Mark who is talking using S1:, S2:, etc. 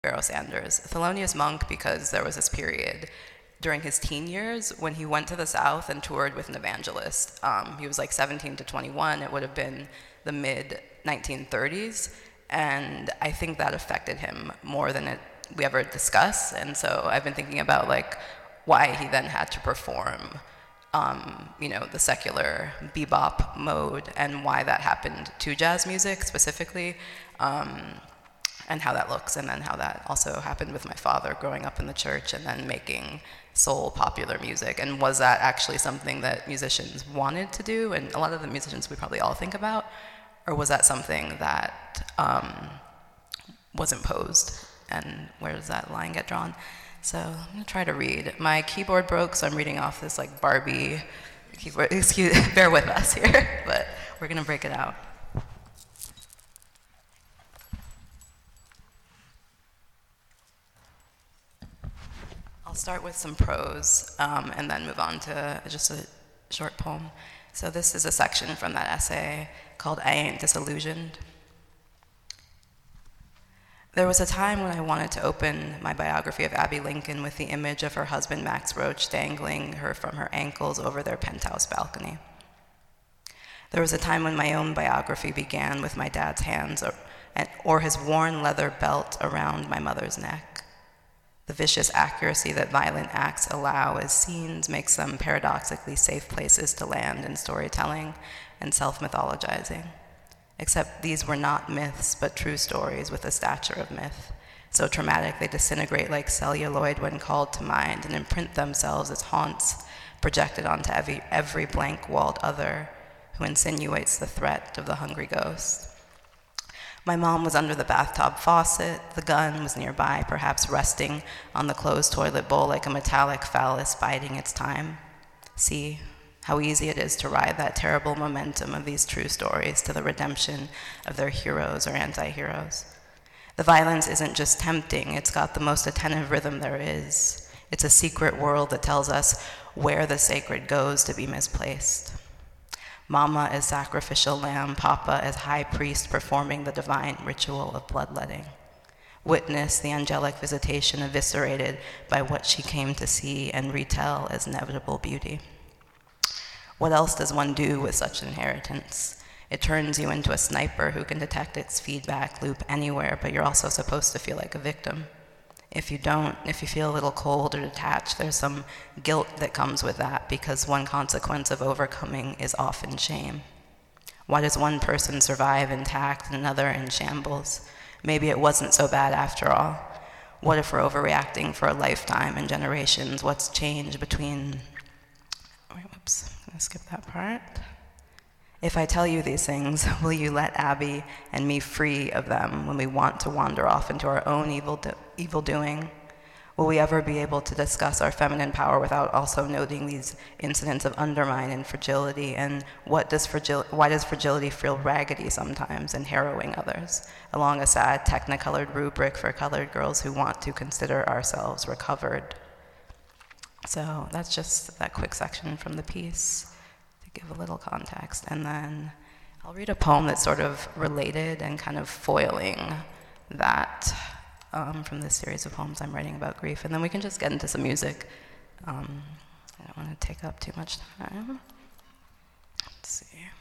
S1: Pharoah Sanders. Thelonious Monk, because there was this period during his teen years when he went to the South and toured with an evangelist. He was like 17 to 21. It would have been the mid 1930s. And I think that affected him more than we ever discuss. And so I've been thinking about like why he then had to perform, the secular bebop mode and why that happened to jazz music specifically, and how that looks, and then how that also happened with my father growing up in the church and then making soul popular music. And was that actually something that musicians wanted to do, and a lot of the musicians we probably all think about, or was that something that was imposed, and where does that line get drawn? So I'm gonna try to read. My keyboard broke, so I'm reading off this like Barbie keyboard. Bear with us here, but we're gonna break it out. I'll start with some prose and then move on to just a short poem. So this is a section from that essay called I Ain't Disillusioned. There was a time when I wanted to open my biography of Abby Lincoln with the image of her husband Max Roach dangling her from her ankles over their penthouse balcony. There was a time when my own biography began with my dad's hands or his worn leather belt around my mother's neck. The vicious accuracy that violent acts allow as scenes makes them paradoxically safe places to land in storytelling and self-mythologizing. Except these were not myths, but true stories with the stature of myth. So traumatic they disintegrate like celluloid when called to mind and imprint themselves as haunts projected onto every blank-walled other who insinuates the threat of the hungry ghost. My mom was under the bathtub faucet. The gun was nearby, perhaps resting on the closed toilet bowl like a metallic phallus biding its time. See how easy it is to ride that terrible momentum of these true stories to the redemption of their heroes or anti-heroes. The violence isn't just tempting, it's got the most attentive rhythm there is. It's a secret world that tells us where the sacred goes to be misplaced. Mama as sacrificial lamb, Papa as high priest performing the divine ritual of bloodletting. Witness the angelic visitation eviscerated by what she came to see and retell as inevitable beauty. What else does one do with such inheritance? It turns you into a sniper who can detect its feedback loop anywhere, but you're also supposed to feel like a victim. If you don't, if you feel a little cold or detached, there's some guilt that comes with that, because one consequence of overcoming is often shame. Why does one person survive intact and another in shambles? Maybe it wasn't so bad after all. What if we're overreacting for a lifetime and generations? What's changed between... Whoops, I'm gonna skip that part. If I tell you these things, will you let Abby and me free of them when we want to wander off into our own evil doing? Will we ever be able to discuss our feminine power without also noting these incidents of undermine and fragility? And why does fragility feel raggedy sometimes and harrowing others, along a sad technicolored rubric for colored girls who want to consider ourselves recovered? So that's just that quick section from the piece. Give a little context, and then I'll read a poem that's sort of related and kind of foiling that from this series of poems I'm writing about grief, and then we can just get into some music. I don't want to take up too much time. Let's see.